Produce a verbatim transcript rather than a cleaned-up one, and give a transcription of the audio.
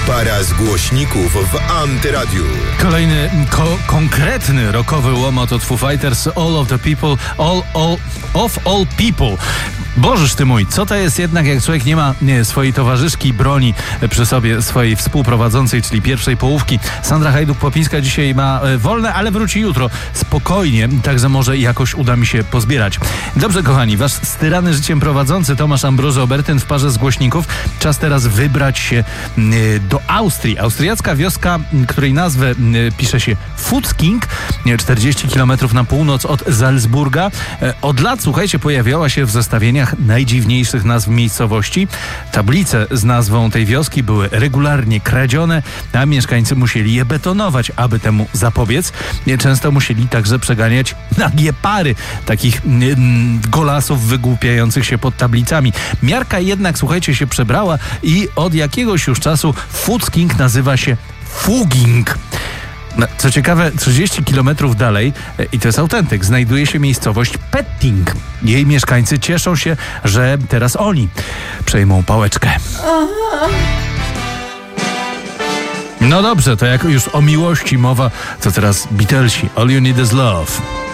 Para z głośników w Antyradiu. Kolejny ko- konkretny rockowy łomot od Foo Fighters. All of the people, all, all, of all people. Bożeż ty mój, co to jest jednak, jak człowiek nie ma nie, swojej towarzyszki, broni przy sobie, swojej współprowadzącej, czyli pierwszej połówki. Sandra Hajduk-Popińska dzisiaj ma e, wolne, ale wróci jutro. Spokojnie, także może jakoś uda mi się pozbierać. Dobrze, kochani, wasz styrany życiem prowadzący Tomasz Ambroży-Obertyn w parze z głośników. Czas teraz wybrać się e, do Austrii. Austriacka wioska, której nazwę e, pisze się Futzking, czterdzieści kilometrów na północ od Salzburga. E, od lat, słuchajcie, pojawiała się w zestawieniach najdziwniejszych nazw miejscowości. Tablice z nazwą tej wioski były regularnie kradzione, a mieszkańcy musieli je betonować, aby temu zapobiec. Często musieli także przeganiać nagie pary takich mm, golasów wygłupiających się pod tablicami. Miarka jednak, słuchajcie, się przebrała i od jakiegoś już czasu Futzking nazywa się Fuging. Co ciekawe, trzydzieści kilometrów dalej, i to jest autentyk, znajduje się miejscowość Petting. Jej mieszkańcy cieszą się, że teraz oni przejmą pałeczkę. No dobrze, to jak już o miłości mowa, to teraz Beatlesi. All You Need Is Love.